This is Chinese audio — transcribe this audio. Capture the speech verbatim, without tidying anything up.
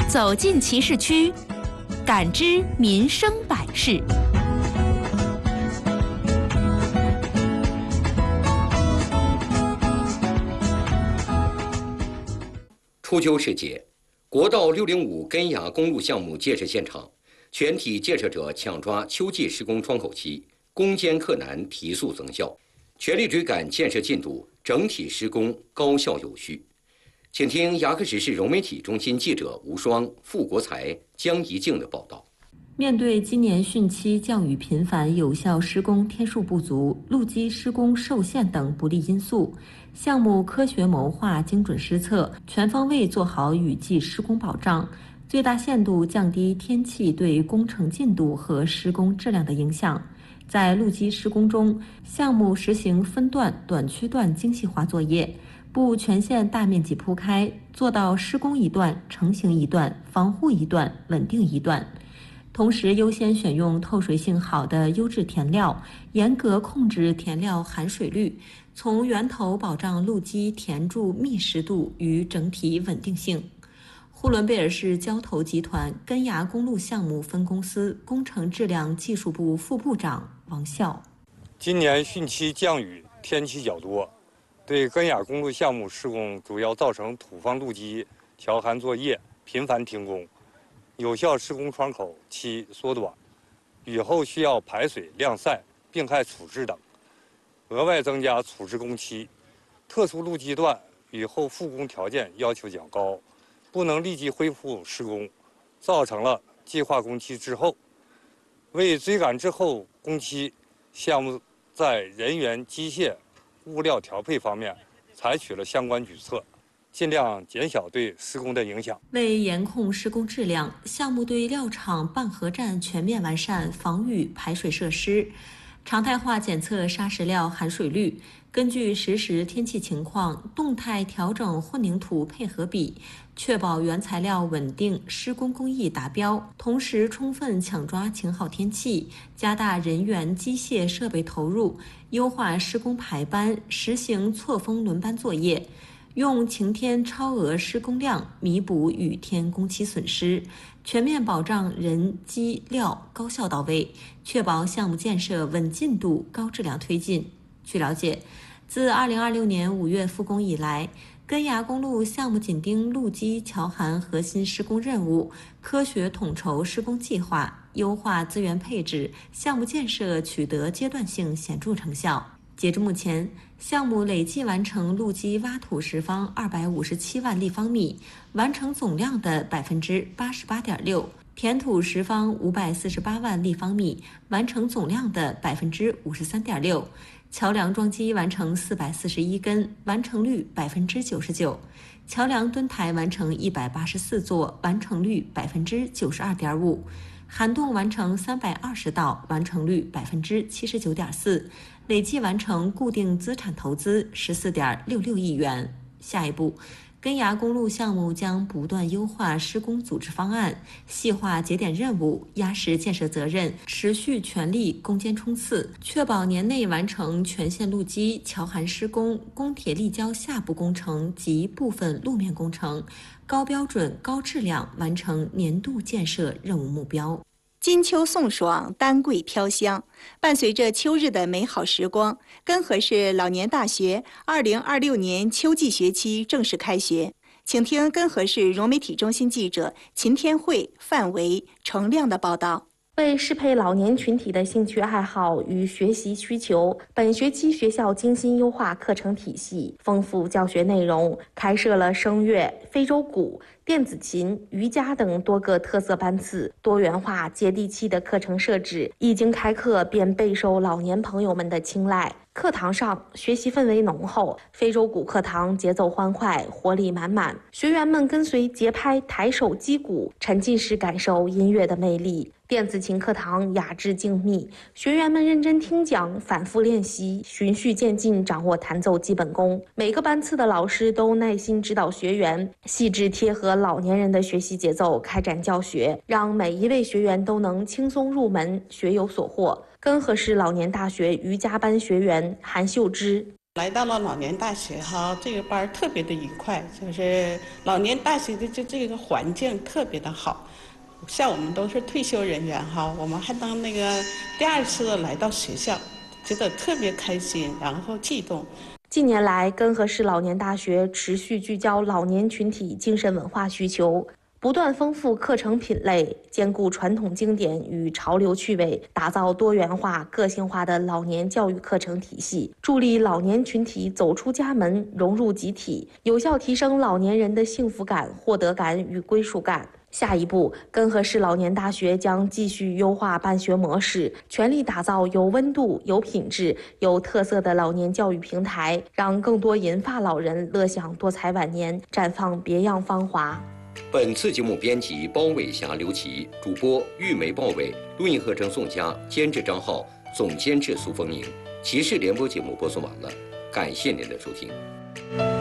走进骑士区，感知民生百事。 初秋时节，国道六零五根崖公路项目建设现场，全体建设者抢抓秋季施工窗口期，攻坚克难，提速增效，全力追赶建设进度，整体施工高效有序。请听牙克石市融媒体中心记者吴双、付国才、江怡静的报道。 面对今年汛期降雨频繁、有效施工天数不足、路基施工受限等不利因素，项目科学谋划、精准施策，全方位做好雨季施工保障，最大限度降低天气对工程进度和施工质量的影响。在路基施工中，项目实行分段、短区段精细化作业，不全线大面积铺开，做到施工一段、成型一段、防护一段、稳定一段。同时优先选用透水性好的优质填料，严格控制填料含水率，从源头保障路基填筑密实度与整体稳定性。呼伦贝尔市交投集团根崖公路项目分公司工程质量技术部副部长王笑： 今年汛期降雨天气较多，对根崖公路项目施工主要造成土方路基调涵作业频繁停工，有效施工窗口期缩短，雨后需要排水、晾晒、病害处置等，额外增加处置工期。特殊路基段雨后复工条件要求较高，不能立即恢复施工，造成了计划工期滞后。为追赶滞后工期，项目在人员、机械、物料调配方面采取了相关举措，尽量减小对施工的影响。 为严控施工质量，项目对料场半河站全面完善防雨排水设施，常态化检测砂石料含水率，根据实时天气情况动态调整混凝土配合比，确保原材料稳定，施工工艺达标。同时充分抢抓晴好天气，加大人员、机械设备投入，优化施工排班，实行错峰轮班作业，用晴天超额施工量弥补雨天工期损失，全面保障人机料高效到位，确保项目建设稳进度、高质量推进。据了解，自二零二六年五月复工以来，根崖公路项目紧盯路基桥涵核心施工任务，科学统筹施工计划，优化资源配置，项目建设取得阶段性显著成效。截至目前，项目累计完成路基挖土石方二百五十七万立方米，完成总量的百分之八十八点六；填土石方五百四十八万立方米，完成总量的百分之五十三点六；桥梁桩基完成四百四十一根，完成率百分之九十九；桥梁墩台完成一百八十四座，完成率百分之九十二点五；涵洞完成三百二十道，完成率百分之七十九点四。累计完成固定资产投资十四点六六亿元。下一步，根崖公路项目将不断优化施工组织方案，细化节点任务，压实建设责任，持续全力攻坚冲刺，确保年内完成全线路基、桥涵施工、公铁立交下部工程及部分路面工程，高标准、高质量完成年度建设任务目标。 金秋送爽，丹桂飘香。伴随着秋日的美好时光，根河市老年大学二零二六年秋季学期正式开学。请听根河市融媒体中心记者秦天慧、范维、程亮的报道。 为适配老年群体的兴趣爱好与学习需求，本学期学校精心优化课程体系，丰富教学内容，开设了声乐、非洲鼓、电子琴、瑜伽等多个特色班次，多元化接地气的课程设置，一经开课便备受老年朋友们的青睐。课堂上学习氛围浓厚，非洲鼓课堂节奏欢快，活力满满，学员们跟随节拍抬手击鼓，沉浸式感受音乐的魅力。电子琴课堂雅致静谧，学员们认真听讲，反复练习，循序渐进掌握弹奏基本功。每个班次的老师都耐心指导学员，细致贴合老年人的学习节奏开展教学，让每一位学员都能轻松入门，学有所获。根河市老年大学瑜伽班学员韩秀芝： 来到了老年大学哈，这个班特别的愉快，就是老年大学的这这个环境特别的好。像我们都是退休人员哈，我们还当那个第二次来到学校，觉得特别开心，然后激动。 近年来，根河市老年大学持续聚焦老年群体精神文化需求，不断丰富课程品类，兼顾传统经典与潮流趣味，打造多元化、个性化的老年教育课程体系，助力老年群体走出家门，融入集体，有效提升老年人的幸福感、获得感与归属感。下一步，根河市老年大学将继续优化办学模式，全力打造有温度、有品质、有特色的老年教育平台，让更多银发老人乐享多彩晚年，绽放别样芳华。 本次节目编辑包伟霞、刘琦，主播玉梅、鲍伟，录音合成宋佳，监制张浩，总监制苏凤宁。骑士联播节目播送完了，感谢您的收听。